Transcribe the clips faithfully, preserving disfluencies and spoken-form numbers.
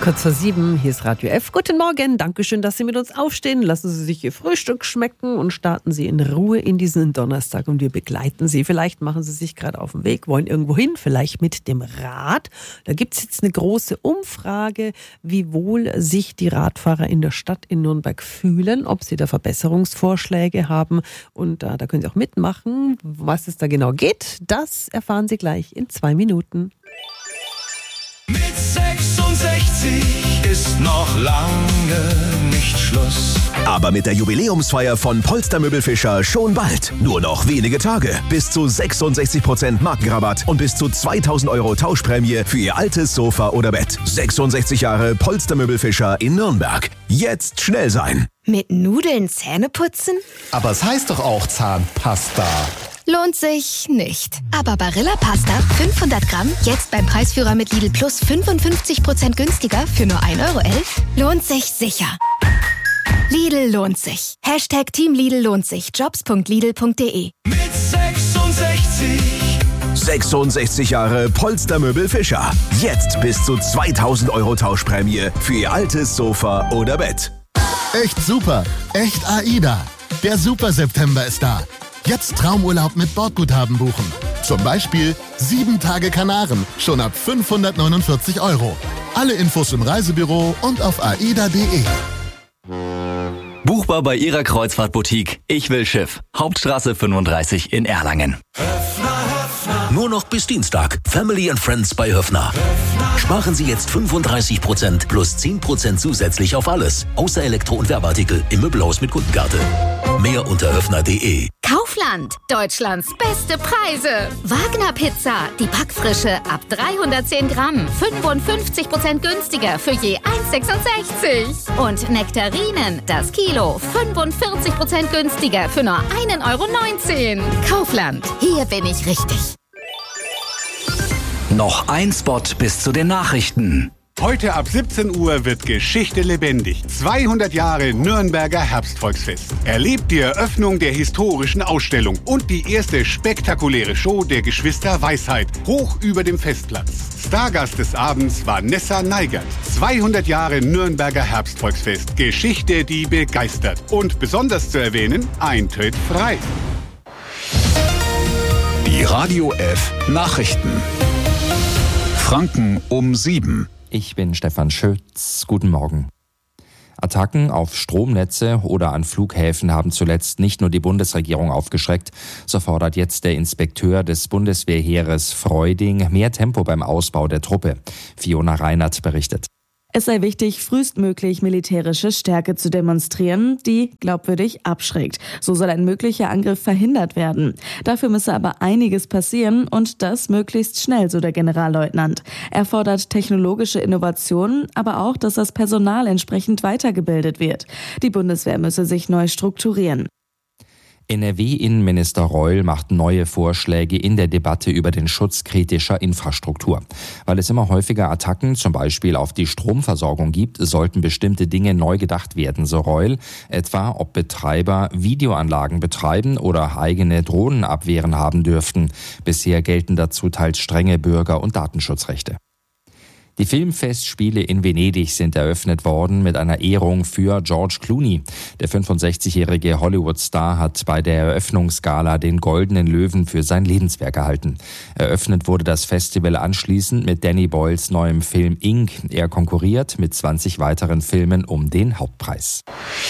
Kurz vor sieben, hier ist Radio F. Guten Morgen, Dankeschön, dass Sie mit uns aufstehen. Lassen Sie sich Ihr Frühstück schmecken und starten Sie in Ruhe in diesen Donnerstag und wir begleiten Sie. Vielleicht machen Sie sich gerade auf den Weg, wollen irgendwo hin, vielleicht mit dem Rad. Da gibt es jetzt eine große Umfrage, wie wohl sich die Radfahrer in der Stadt in Nürnberg fühlen, ob sie da Verbesserungsvorschläge haben und äh, da können Sie auch mitmachen. Was es da genau geht, das erfahren Sie gleich in zwei Minuten. Mit sechsundsechzig ist noch lange nicht Schluss. Aber mit der Jubiläumsfeier von Polster Möbelfischer schon bald. Nur noch wenige Tage. Bis zu sechsundsechzig Prozent Markenrabatt und bis zu zweitausend Euro Tauschprämie für Ihr altes Sofa oder Bett. sechsundsechzig Jahre Polster Möbelfischer in Nürnberg. Jetzt schnell sein. Mit Nudeln Zähne putzen? Aber es heißt doch auch Zahnpasta. Lohnt sich nicht. Aber Barilla Pasta fünfhundert Gramm, jetzt beim Preisführer mit Lidl Plus fünfundfünfzig Prozent günstiger für nur ein Euro elf, lohnt sich sicher. Lidl lohnt sich. Hashtag Team Lidl lohnt sich. jobs punkt lidl punkt de. Mit sechsundsechzig. sechsundsechzig Jahre Polster Möbelfischer. Jetzt bis zu zweitausend Euro Tauschprämie für Ihr altes Sofa oder Bett. Echt super. Echt AIDA. Der Super September ist da. Jetzt Traumurlaub mit Bordguthaben buchen. Zum Beispiel sieben Tage Kanaren, schon ab fünfhundertneunundvierzig Euro. Alle Infos im Reisebüro und auf aida punkt de. Buchbar bei Ihrer Kreuzfahrtboutique Ich will Schiff. Hauptstraße fünfunddreißig in Erlangen. Nur noch bis Dienstag. Family and Friends bei Höffner. Sparen Sie jetzt fünfunddreißig Prozent plus zehn Prozent zusätzlich auf alles. Außer Elektro- und Werbeartikel im Möbelhaus mit Kundenkarte. Mehr unter höffner punkt de. Kaufland, Deutschlands beste Preise. Wagner Pizza, die Backfrische ab dreihundertzehn Gramm, fünfundfünfzig Prozent günstiger für je eins Komma sechsundsechzig. Und Nektarinen, das Kilo, fünfundvierzig Prozent günstiger für nur ein Euro neunzehn. Kaufland, hier bin ich richtig. Noch ein Spot bis zu den Nachrichten. Heute ab siebzehn Uhr wird Geschichte lebendig. zweihundert Jahre Nürnberger Herbstvolksfest. Erlebt die Eröffnung der historischen Ausstellung und die erste spektakuläre Show der Geschwister Weisheit hoch über dem Festplatz. Stargast des Abends war Nessa Neigert. zweihundert Jahre Nürnberger Herbstvolksfest. Geschichte, die begeistert. Und besonders zu erwähnen, Eintritt frei. Die Radio F Nachrichten. Franken um sieben. Ich bin Stefan Schütz. Guten Morgen. Attacken auf Stromnetze oder an Flughäfen haben zuletzt nicht nur die Bundesregierung aufgeschreckt. So fordert jetzt der Inspekteur des Bundeswehrheeres Freuding mehr Tempo beim Ausbau der Truppe. Fiona Reinert berichtet. Es sei wichtig, frühestmöglich militärische Stärke zu demonstrieren, die glaubwürdig abschreckt. So soll ein möglicher Angriff verhindert werden. Dafür müsse aber einiges passieren und das möglichst schnell, so der Generalleutnant. Er fordert technologische Innovationen, aber auch, dass das Personal entsprechend weitergebildet wird. Die Bundeswehr müsse sich neu strukturieren. N R W-Innenminister Reul macht neue Vorschläge in der Debatte über den Schutz kritischer Infrastruktur. Weil es immer häufiger Attacken, zum Beispiel auf die Stromversorgung gibt, sollten bestimmte Dinge neu gedacht werden, so Reul. Etwa, ob Betreiber Videoanlagen betreiben oder eigene Drohnenabwehren haben dürften. Bisher gelten dazu teils strenge Bürger- und Datenschutzrechte. Die Filmfestspiele in Venedig sind eröffnet worden mit einer Ehrung für George Clooney. Der fünfundsechzigjährige Hollywood-Star hat bei der Eröffnungsgala den Goldenen Löwen für sein Lebenswerk erhalten. Eröffnet wurde das Festival anschließend mit Danny Boyles neuem Film Ink. Er konkurriert mit zwanzig weiteren Filmen um den Hauptpreis.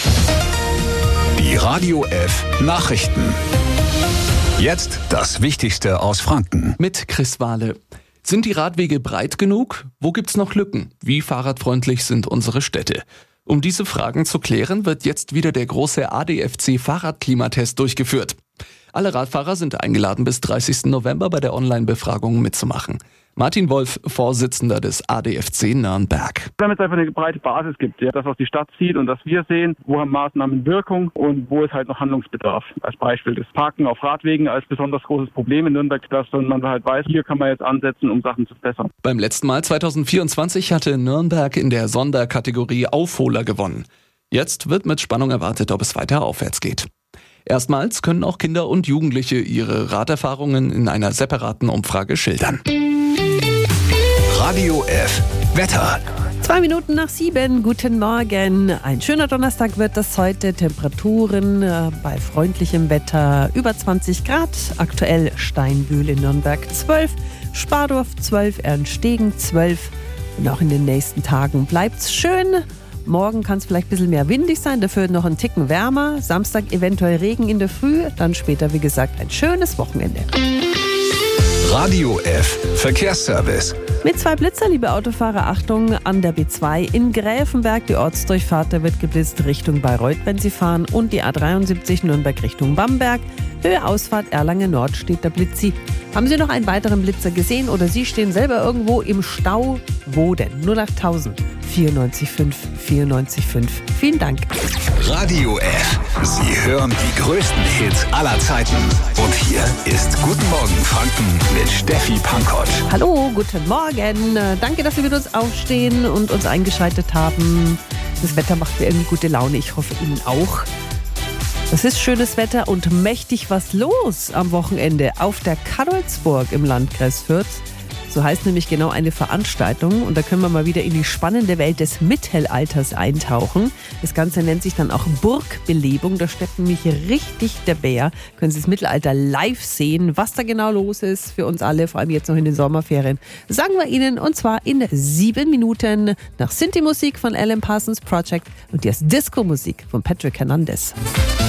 Die Radio F Nachrichten. Jetzt das Wichtigste aus Franken. Mit Chris Wahle. Sind die Radwege breit genug? Wo gibt's noch Lücken? Wie fahrradfreundlich sind unsere Städte? Um diese Fragen zu klären, wird jetzt wieder der große A D F C-Fahrradklimatest durchgeführt. Alle Radfahrer sind eingeladen, bis dreißigsten November bei der Online-Befragung mitzumachen. Martin Wolf, Vorsitzender des A D F C Nürnberg. Damit es einfach eine breite Basis gibt, ja, das, was die Stadt sieht und das wir sehen, wo haben Maßnahmen Wirkung und wo ist halt noch Handlungsbedarf. Als Beispiel das Parken auf Radwegen als besonders großes Problem in Nürnberg, dass man halt weiß, hier kann man jetzt ansetzen, um Sachen zu verbessern. Beim letzten Mal zweitausendvierundzwanzig hatte Nürnberg in der Sonderkategorie Aufholer gewonnen. Jetzt wird mit Spannung erwartet, ob es weiter aufwärts geht. Erstmals können auch Kinder und Jugendliche ihre Raderfahrungen in einer separaten Umfrage schildern. Radio F Wetter. Zwei Minuten nach sieben, guten Morgen. Ein schöner Donnerstag wird das heute. Temperaturen äh, bei freundlichem Wetter über zwanzig Grad. Aktuell Steinbühl in Nürnberg zwölf, Spardorf zwölf, Ernstegen zwölf. Und auch in den nächsten Tagen bleibt's schön. Morgen kann es vielleicht ein bisschen mehr windig sein, dafür noch ein Ticken wärmer. Samstag eventuell Regen in der Früh, dann später, wie gesagt, ein schönes Wochenende. Radio F Verkehrsservice. Mit zwei Blitzer, liebe Autofahrer, Achtung, an der B zwei in Gräfenberg. Die Ortsdurchfahrt, da wird geblitzt Richtung Bayreuth, wenn Sie fahren. Und die A dreiundsiebzig Nürnberg Richtung Bamberg. Höhe Ausfahrt Erlangen Nord steht der Blitzi. Haben Sie noch einen weiteren Blitzer gesehen oder Sie stehen selber irgendwo im Stau? Wo denn? null acht tausend vierundneunzig fünf vierundneunzig fünf. Vielen Dank. Radio F. Sie hören die größten Hits aller Zeiten. Und hier ist Guten Morgen Franken mit Steffi Pankott. Hallo, guten Morgen. Danke, dass Sie mit uns aufstehen und uns eingeschaltet haben. Das Wetter macht mir irgendwie gute Laune. Ich hoffe Ihnen auch. Es ist schönes Wetter und mächtig was los am Wochenende auf der Kadolzburg im Landkreis Fürth. So heißt nämlich genau eine Veranstaltung und da können wir mal wieder in die spannende Welt des Mittelalters eintauchen. Das Ganze nennt sich dann auch Burgbelebung. Da steckt nämlich richtig der Bär. Können Sie das Mittelalter live sehen, was da genau los ist für uns alle, vor allem jetzt noch in den Sommerferien. Sagen wir Ihnen und zwar in sieben Minuten nach Sinti-Musik von Alan Parsons Project und jetzt Disco-Musik von Patrick Hernandez.